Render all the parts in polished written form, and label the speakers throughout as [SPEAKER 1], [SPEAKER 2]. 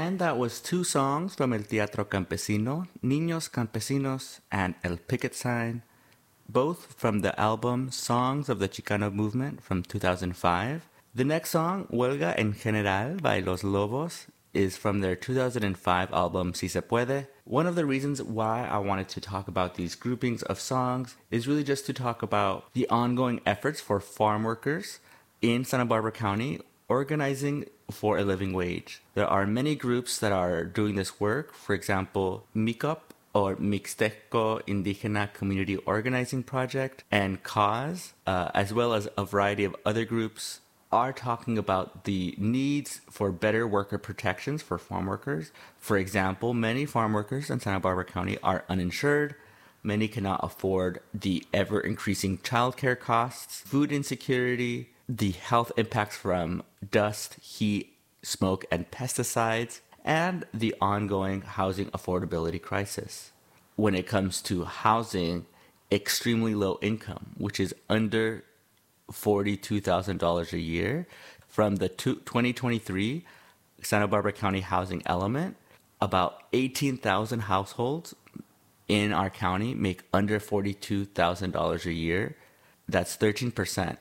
[SPEAKER 1] And that was two songs from El Teatro Campesino, Niños Campesinos and El Picket Sign, both from the album Songs of the Chicano Movement from 2005. The next song, Huelga en General by Los Lobos, is from their 2005 album Si Se Puede. One of the reasons why I wanted to talk about these groupings of songs is really just to talk about the ongoing efforts for farm workers in Santa Barbara County organizing for a living wage. There are many groups that are doing this work. For example, MICOP, or Mixteco Indígena Community Organizing Project, and CAUSE, as well as a variety of other groups, are talking about the needs for better worker protections for farm workers. For example, many farm workers in Santa Barbara County are uninsured. Many cannot afford the ever-increasing childcare costs, food insecurity, the health impacts from dust, heat, smoke, and pesticides, and the ongoing housing affordability crisis. When it comes to housing, extremely low income, which is under $42,000 a year, from the 2023 Santa Barbara County Housing Element, about 18,000 households in our county make under $42,000 a year. That's 13%.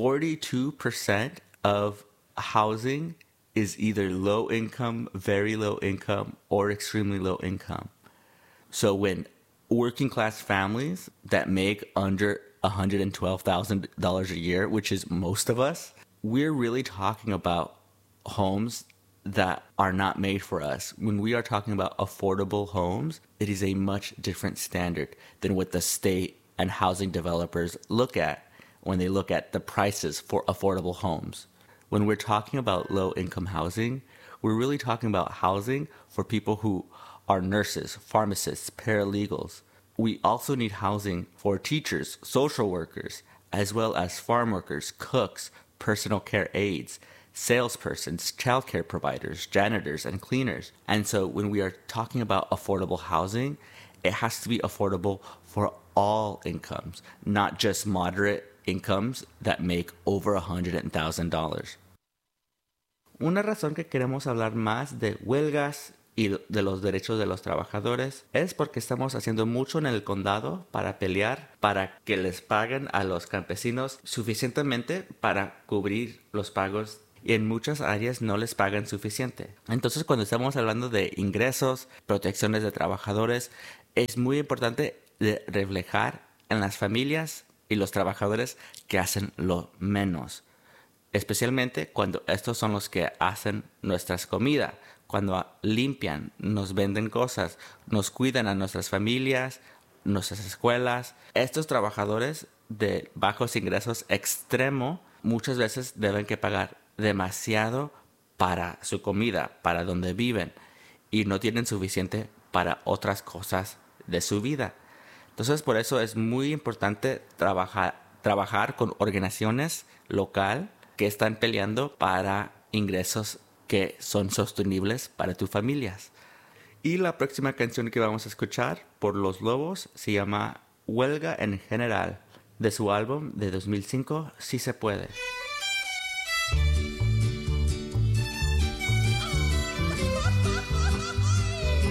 [SPEAKER 1] 42% of housing is either low income, very low income, or extremely low income. So when working class families that make under $112,000 a year, which is most of us, we're really talking about homes that are not made for us. When we are talking about affordable homes, it is a much different standard than what the state and housing developers look at when they look at the prices for affordable homes. When we're talking about low-income housing, we're really talking about housing for people who are nurses, pharmacists, paralegals. We also need housing for teachers, social workers, as well as farm workers, cooks, personal care aides, salespersons, childcare providers, janitors, and cleaners. And so when we are talking about affordable housing, it has to be affordable for all incomes, not just moderate incomes that make over $100,000. Una razón que queremos hablar más de huelgas y de los derechos de los trabajadores es porque estamos haciendo mucho en el condado para pelear para que les paguen a los campesinos suficientemente para cubrir los pagos, y en muchas áreas no les pagan suficiente. Entonces, cuando estamos hablando de ingresos, protecciones de trabajadores, es muy importante reflejar en las familias y los trabajadores que hacen lo menos, especialmente cuando estos son los que hacen nuestras comidas, cuando limpian, nos venden cosas, nos cuidan a nuestras familias, nuestras escuelas. Estos trabajadores de bajos ingresos extremo muchas veces deben que pagar demasiado para su comida, para donde viven, y no tienen suficiente para otras cosas de su vida. Entonces, por eso es muy importante trabajar con organizaciones local que están peleando para ingresos que son sostenibles para tus familias. Y la próxima canción que vamos a escuchar por Los Lobos se llama Huelga en General, de su álbum de 2005, Si Se Puede.